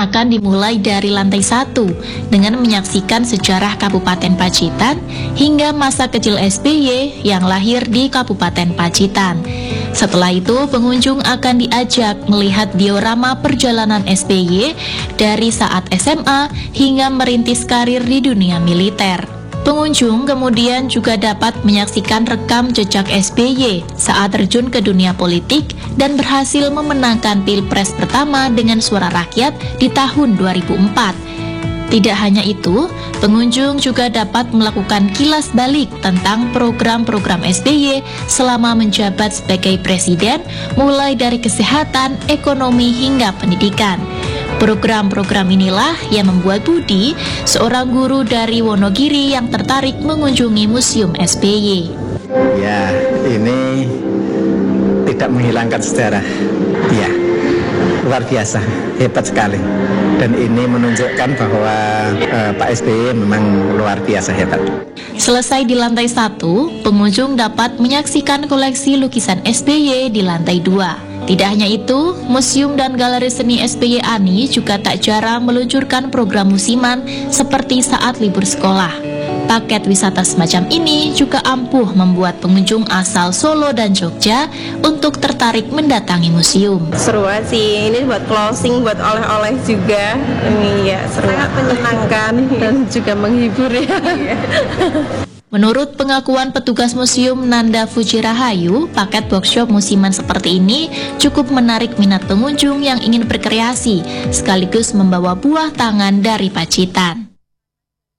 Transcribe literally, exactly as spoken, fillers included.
akan dimulai dari lantai satu dengan menyaksikan sejarah Kabupaten Pacitan hingga masa kecil S B Y yang lahir di Kabupaten Pacitan. Setelah itu, pengunjung akan diajak melihat diorama perjalanan S B Y dari saat S M A hingga merintis karir di dunia militer. Pengunjung kemudian juga dapat menyaksikan rekam jejak S B Y saat terjun ke dunia politik dan berhasil memenangkan Pilpres pertama dengan suara rakyat di tahun dua ribu empat. Tidak hanya itu, pengunjung juga dapat melakukan kilas balik tentang program-program S B Y selama menjabat sebagai presiden, mulai dari kesehatan, ekonomi, hingga pendidikan. Program-program inilah yang membuat Budi, seorang guru dari Wonogiri, yang tertarik mengunjungi Museum S B Y. Ya, ini tidak menghilangkan sejarah. Ya, luar biasa, hebat sekali. Dan ini menunjukkan bahwa eh, Pak S B Y memang luar biasa hebat. Selesai di lantai satu, pengunjung dapat menyaksikan koleksi lukisan S B Y di lantai dua. Tidak hanya itu, Museum dan Galeri Seni S B Y Ani juga tak jarang meluncurkan program musiman seperti saat libur sekolah. Paket wisata semacam ini juga ampuh membuat pengunjung asal Solo dan Jogja untuk tertarik mendatangi museum. Seru sih, ini buat closing, buat oleh-oleh juga. Ini ya seru, sangat menyenangkan dan juga menghibur ya. Menurut pengakuan petugas museum Nanda Fuji Rahayu, paket workshop musiman seperti ini cukup menarik minat pengunjung yang ingin berkreasi sekaligus membawa buah tangan dari Pacitan.